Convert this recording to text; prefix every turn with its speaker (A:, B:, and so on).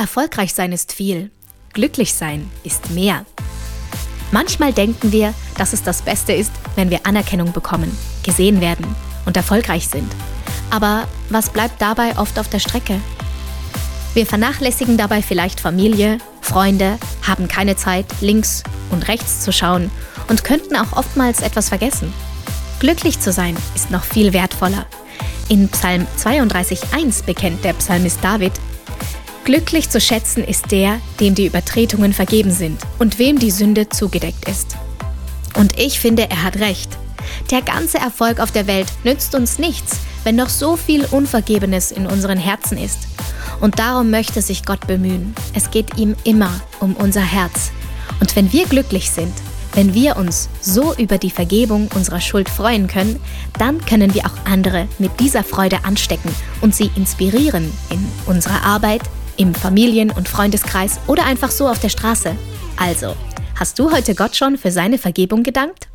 A: Erfolgreich sein ist viel, glücklich sein ist mehr. Manchmal denken wir, dass es das Beste ist, wenn wir Anerkennung bekommen, gesehen werden und erfolgreich sind. Aber was bleibt dabei oft auf der Strecke? Wir vernachlässigen dabei vielleicht Familie, Freunde, haben keine Zeit, links und rechts zu schauen und könnten auch oftmals etwas vergessen. Glücklich zu sein ist noch viel wertvoller. In Psalm 32,1 bekennt der Psalmist David: Glücklich zu schätzen ist der, dem die Übertretungen vergeben sind und wem die Sünde zugedeckt ist. Und ich finde, er hat recht. Der ganze Erfolg auf der Welt nützt uns nichts, wenn noch so viel Unvergebenes in unseren Herzen ist. Und darum möchte sich Gott bemühen. Es geht ihm immer um unser Herz. Und wenn wir glücklich sind, wenn wir uns so über die Vergebung unserer Schuld freuen können, dann können wir auch andere mit dieser Freude anstecken und sie inspirieren in unserer Arbeit, im Familien- und Freundeskreis oder einfach so auf der Straße. Also, hast du heute Gott schon für seine Vergebung gedankt?